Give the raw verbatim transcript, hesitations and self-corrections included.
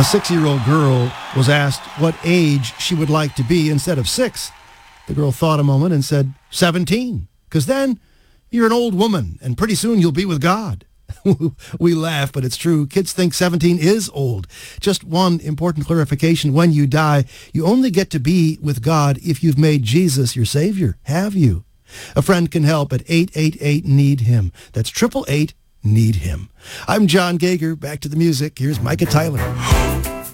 A six-year-old girl was asked what age she would like to be instead of six. The girl thought a moment and said, seventeen, because then you're an old woman, and pretty soon you'll be with God. We laugh, but it's true. Kids think seventeen is old. Just one important clarification. When you die, you only get to be with God if you've made Jesus your Savior. Have you? A friend can help at eight eight eight, need him. That's eight eight eight, need him. I'm John Gager. Back to the music. Here's Micah Tyler.